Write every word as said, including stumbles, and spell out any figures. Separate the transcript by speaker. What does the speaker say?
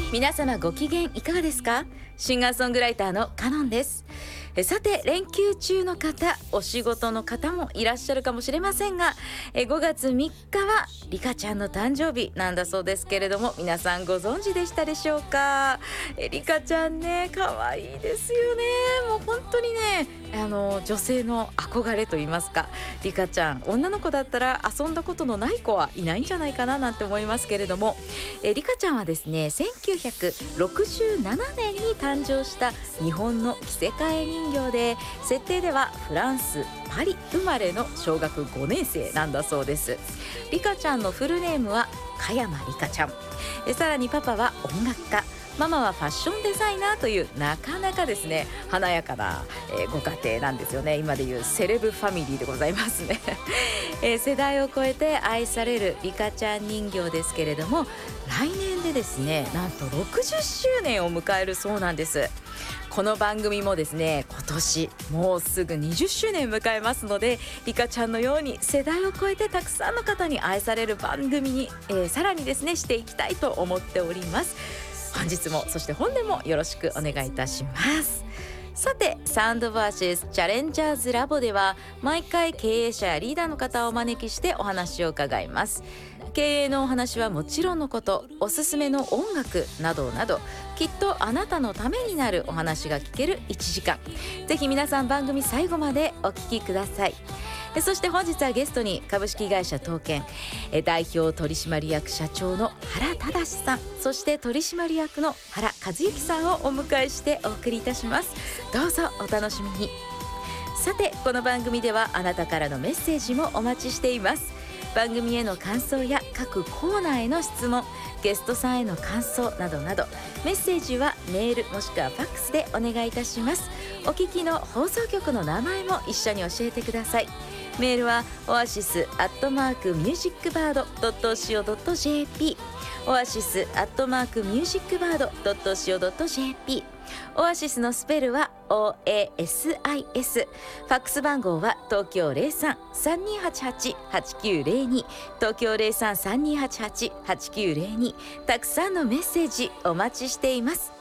Speaker 1: 皆様ご機嫌いかがですか？シンガーソングライターのカノンです。えさて、連休中の方、お仕事の方もいらっしゃるかもしれませんが、えごがつみっかはリカちゃんの誕生日なんだそうですけれども、皆さんご存知でしたでしょうか？えリカちゃんね、可愛いですよね。もう本当にね、あの女性の憧れと言いますか、リカちゃん、女の子だったら遊んだことのない子はいないんじゃないかななんて思いますけれども、えリカちゃんはですね、せんきゅうひゃくろくじゅうななねんに誕生した日本の着せ替え人形で、設定ではフランス・パリ生まれの小学ごねん生なんだそうです。リカちゃんのフルネームは加山リカちゃん。えさらにパパは音楽家、ママはファッションデザイナーという、なかなかですね華やかな、えーご家庭なんですよね。今でいうセレブファミリーでございますね、えー世代を超えて愛されるリカちゃん人形ですけれども、来年でですねなんとろくじゅっしゅうねんを迎えるそうなんです。この番組もですね、今年もうすぐにじゅっしゅうねん迎えますので、リカちゃんのように世代を超えてたくさんの方に愛される番組に、えーさらにですねしていきたいと思っております。本日も、そして本年もよろしくお願いいたします。さて、サウンドバーシスチャレンジャーズラボでは毎回経営者やリーダーの方をお招きしてお話を伺います。経営のお話はもちろんのこと、おすすめの音楽などなど、きっとあなたのためになるお話が聞けるいちじかん、ぜひ皆さん番組最後までお聞きください。えそして本日はゲストに株式会社東建え代表取締役社長の原忠さん、そして取締役の原和幸さんをお迎えしてお送りいたします。どうぞお楽しみに。さて、この番組ではあなたからのメッセージもお待ちしています。番組への感想や各コーナーへの質問、ゲストさんへの感想などなど、メッセージはメールもしくはファックスでお願いいたします。お聞きの放送局の名前も一緒に教えてください。メールはオアシスアットマークミュージックバードドットシオドット ジェーピー、 オアシスアットマークミュージックバードドットシオドット ジェーピー、 オアシスのスペルは オーエーエスアイエス、 ファックス番号は東京 ゼロさん さんにーはちはち はちきゅうゼロに、 東京 ゼロさん さんにーはちはち はちきゅうゼロに。 たくさんのメッセージお待ちしています。